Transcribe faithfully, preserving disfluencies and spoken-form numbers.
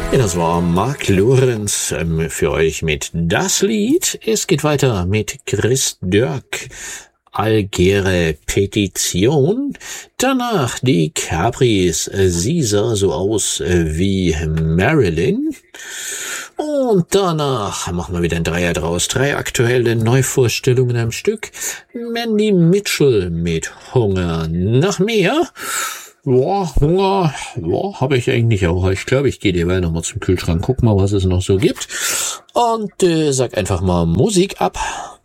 Ja, das war Mark Lorenz ähm, für euch mit Das Lied. Es geht weiter mit Chris Dörk. Algere Petition. Danach die Capris. Sie sah so aus wie Marilyn. Und danach machen wir wieder ein Dreier draus. Drei aktuelle Neuvorstellungen am Stück. Mandy Mitchell mit Hunger nach mehr. Ja, Hunger, ja, habe ich eigentlich auch. Ich glaube, ich gehe derweil nochmal zum Kühlschrank, guck mal, was es noch so gibt. Und äh, sag einfach mal Musik ab.